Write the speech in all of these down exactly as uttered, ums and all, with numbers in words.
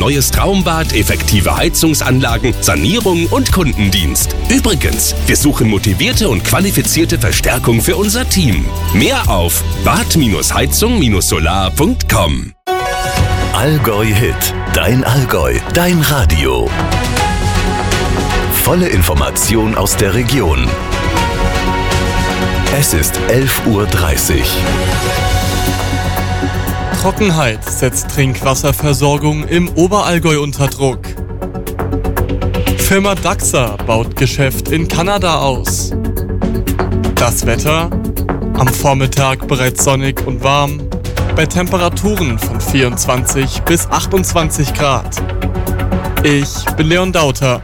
neues Traumbad, effektive Heizungsanlagen, Sanierung und Kundendienst. Übrigens, wir suchen motivierte und qualifizierte Verstärkung für unser Team. Mehr auf bad heizung solar punkt com. Allgäu Hit, dein Allgäu, dein Radio. Volle Information aus der Region. Es ist elf Uhr dreißig. Trockenheit setzt Trinkwasserversorgung im Oberallgäu unter Druck. Firma Daxa baut Geschäft in Kanada aus. Das Wetter? Am Vormittag bereits sonnig und warm, bei Temperaturen von vierundzwanzig bis achtundzwanzig Grad. Ich bin Leon Dauter.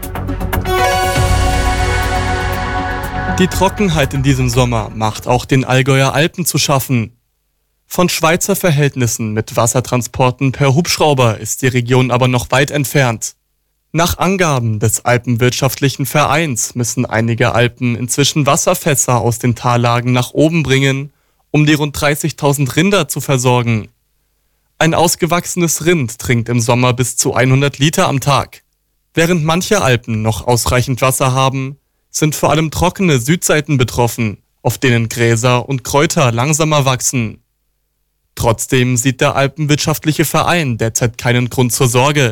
Die Trockenheit in diesem Sommer macht auch den Allgäuer Alpen zu schaffen. Von Schweizer Verhältnissen mit Wassertransporten per Hubschrauber ist die Region aber noch weit entfernt. Nach Angaben des Alpenwirtschaftlichen Vereins müssen einige Alpen inzwischen Wasserfässer aus den Tallagen nach oben bringen, um die rund dreißigtausend Rinder zu versorgen. Ein ausgewachsenes Rind trinkt im Sommer bis zu hundert Liter am Tag. Während manche Alpen noch ausreichend Wasser haben, sind vor allem trockene Südseiten betroffen, auf denen Gräser und Kräuter langsamer wachsen. Trotzdem sieht der Alpenwirtschaftliche Verein derzeit keinen Grund zur Sorge.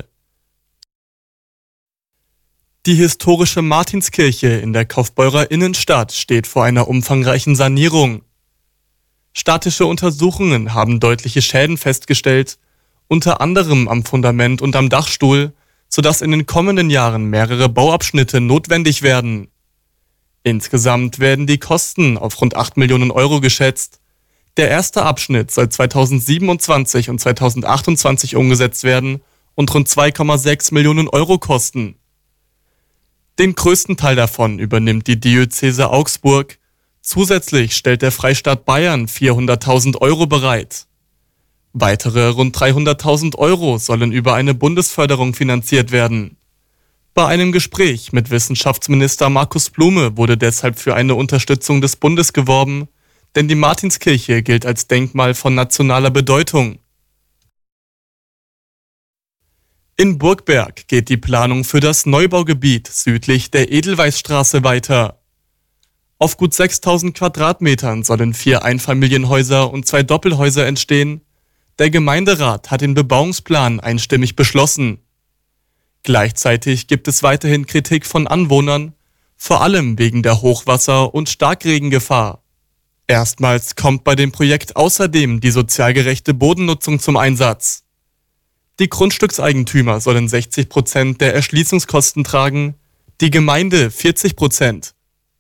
Die historische Martinskirche in der Kaufbeurer Innenstadt steht vor einer umfangreichen Sanierung. Statische Untersuchungen haben deutliche Schäden festgestellt, unter anderem am Fundament und am Dachstuhl, sodass in den kommenden Jahren mehrere Bauabschnitte notwendig werden. Insgesamt werden die Kosten auf rund acht Millionen Euro geschätzt. Der erste Abschnitt soll zweitausendsiebenundzwanzig und zweitausendachtundzwanzig umgesetzt werden und rund zwei Komma sechs Millionen Euro kosten. Den größten Teil davon übernimmt die Diözese Augsburg. Zusätzlich stellt der Freistaat Bayern vierhunderttausend Euro bereit. Weitere rund dreihunderttausend Euro sollen über eine Bundesförderung finanziert werden. Bei einem Gespräch mit Wissenschaftsminister Markus Blume wurde deshalb für eine Unterstützung des Bundes geworben, denn die Martinskirche gilt als Denkmal von nationaler Bedeutung. In Burgberg geht die Planung für das Neubaugebiet südlich der Edelweißstraße weiter. Auf gut sechstausend Quadratmetern sollen vier Einfamilienhäuser und zwei Doppelhäuser entstehen. Der Gemeinderat hat den Bebauungsplan einstimmig beschlossen. Gleichzeitig gibt es weiterhin Kritik von Anwohnern, vor allem wegen der Hochwasser- und Starkregengefahr. Erstmals kommt bei dem Projekt außerdem die sozial gerechte Bodennutzung zum Einsatz. Die Grundstückseigentümer sollen sechzig Prozent der Erschließungskosten tragen, die Gemeinde vierzig Prozent.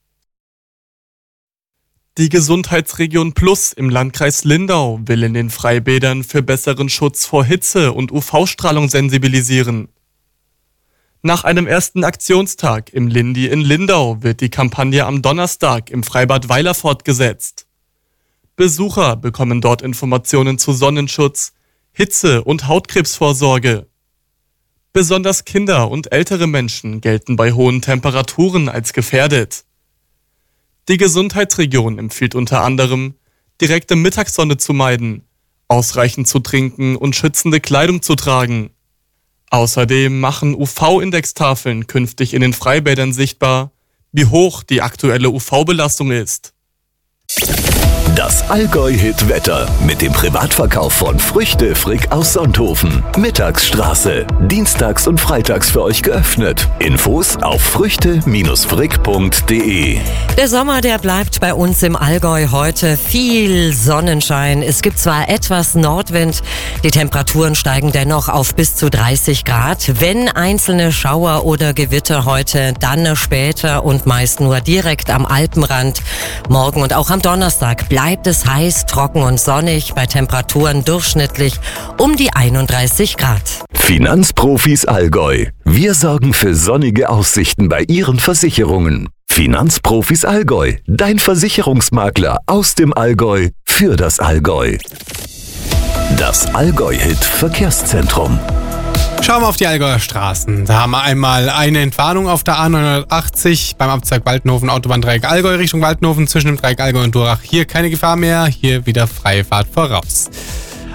Die Gesundheitsregion Plus im Landkreis Lindau will in den Freibädern für besseren Schutz vor Hitze und U V-Strahlung sensibilisieren. Nach einem ersten Aktionstag im Lindi in Lindau wird die Kampagne am Donnerstag im Freibad Weiler fortgesetzt. Besucher bekommen dort Informationen zu Sonnenschutz, Hitze- und Hautkrebsvorsorge. Besonders Kinder und ältere Menschen gelten bei hohen Temperaturen als gefährdet. Die Gesundheitsregion empfiehlt unter anderem, direkte Mittagssonne zu meiden, ausreichend zu trinken und schützende Kleidung zu tragen. Außerdem machen U V-Indextafeln künftig in den Freibädern sichtbar, wie hoch die aktuelle U V-Belastung ist. Das Allgäu-Hit-Wetter mit dem Privatverkauf von Früchte Frick aus Sonthofen. Mittagsstraße. Dienstags und freitags für euch geöffnet. Infos auf früchte frick punkt de. Der Sommer, der bleibt bei uns im Allgäu heute. Viel Sonnenschein. Es gibt zwar etwas Nordwind, die Temperaturen steigen dennoch auf bis zu dreißig Grad. Wenn einzelne Schauer oder Gewitter heute, dann später und meist nur direkt am Alpenrand. Morgen und auch am Donnerstag bleibt es heiß, trocken und sonnig, bei Temperaturen durchschnittlich um die einunddreißig Grad. Finanzprofis Allgäu. Wir sorgen für sonnige Aussichten bei Ihren Versicherungen. Finanzprofis Allgäu. Dein Versicherungsmakler aus dem Allgäu für das Allgäu. Das Allgäu-Hit Verkehrszentrum. Schauen wir auf die Allgäuer Straßen. Da haben wir einmal eine Entwarnung auf der A neunhundertachtzig beim Abzweig Waldenhofen, Autobahndreieck Allgäu Richtung Waldenhofen zwischen dem Dreieck Allgäu und Durach. Hier keine Gefahr mehr, hier wieder freie Fahrt voraus.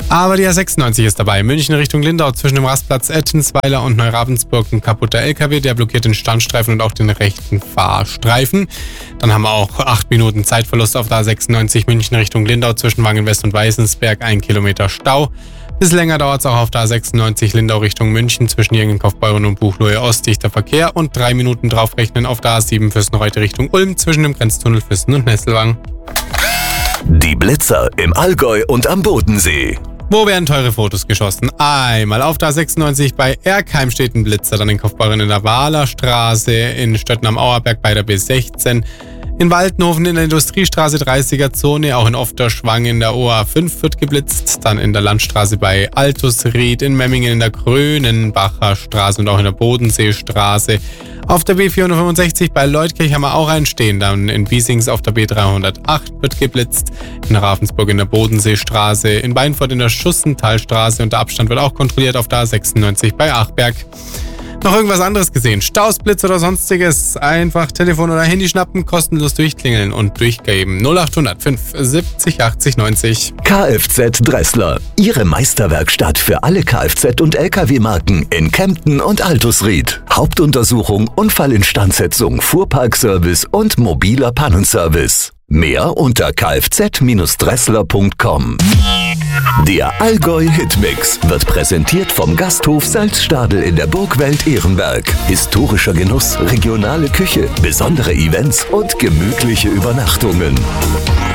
Aber die A sechsundneunzig ist dabei. München Richtung Lindau zwischen dem Rastplatz Ettensweiler und Neuravendsburg ein kaputter L K W, der blockiert den Standstreifen und auch den rechten Fahrstreifen. Dann haben wir auch acht Minuten Zeitverlust auf der A sechsundneunzig München Richtung Lindau zwischen Wangenwest und Weißensberg, ein Kilometer Stau. Bisschen länger dauert es auch auf der A sechsundneunzig Lindau Richtung München zwischen Jingen-Kaufbeuren und Buchloe Ost, dichter Verkehr und drei Minuten draufrechnen auf der A sieben Fürstenreute Richtung Ulm zwischen dem Grenztunnel Füssen und Nesselwang. Die Blitzer im Allgäu und am Bodensee. Wo werden teure Fotos geschossen? Einmal auf der A sechsundneunzig bei Erkheim steht ein Blitzer, dann in Kaufbeuren in der Wahlerstraße, in Stötten am Auerberg bei der B sechzehn, in Waldenhofen in der Industriestraße dreißiger Zone, auch in Ofterschwang in der O A fünf wird geblitzt, dann in der Landstraße bei Altusried, in Memmingen in der Grönenbacher Straße und auch in der Bodenseestraße. Auf der B vierhundertfünfundsechzig bei Leutkirch haben wir auch einen stehen, dann in Biesings auf der B dreihundertacht wird geblitzt, in Ravensburg in der Bodenseestraße, in Beinfurt in der Schussenthalstraße und der Abstand wird auch kontrolliert auf der A sechsundneunzig bei Achberg. Noch irgendwas anderes gesehen? Staus, Blitz oder sonstiges? Einfach Telefon oder Handy schnappen, kostenlos durchklingeln und durchgeben. null achthundert fünf siebzig achtzig neunzig. Kfz Dressler. Ihre Meisterwerkstatt für alle Kfz- und L K W-Marken in Kempten und Altusried. Hauptuntersuchung, Unfallinstandsetzung, Fuhrparkservice und mobiler Pannenservice. Mehr unter kfz Dressler punkt com. Der Allgäu Hitmix wird präsentiert vom Gasthof Salzstadel in der Burgwelt Ehrenberg. Historischer Genuss, regionale Küche, besondere Events und gemütliche Übernachtungen.